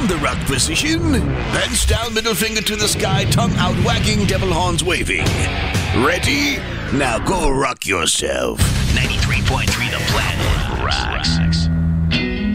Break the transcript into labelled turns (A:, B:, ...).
A: in the rock position. Pants down, middle finger to the sky, tongue out wagging, devil horns waving. Ready? Now go rock yourself.
B: 93.3 The Planet rocks.